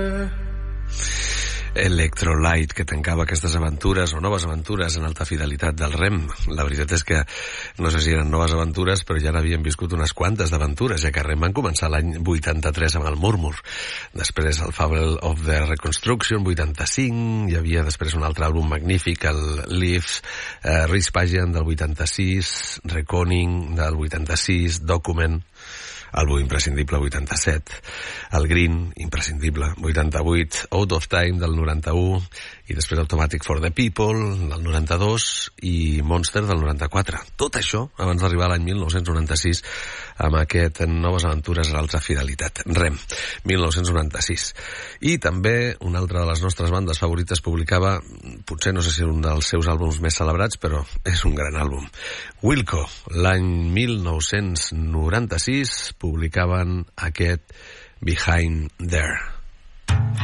Electrolight, que tancava aquestes aventures o noves aventures en alta fidelitat del Rem. La veritat és que no sé si eren noves aventures, però ja n'havien viscut unes quantes d'aventures, ja que Rem van començar l'any 83 amb el Murmur, després el Fable of the Reconstruction 85, hi havia després un altre àlbum magnífic, el Leaves, Rhys Pageant del 86, Reckoning del 86, Document, àlbum imprescindible 87, el Green, imprescindible 88, Out of Time del 91 i després Automatic for the People del 92 i Monster del 94. Tot això abans d'arribar a l'any 1996 amb aquest Noves Aventures a l'alta fidelitat, Rem, 1996. I també una altra de les nostres bandes favorites publicava, potser no sé si un dels seus àlbums més celebrats, però és un gran àlbum, Wilco. L'any 1996 publicaven aquest Behind There.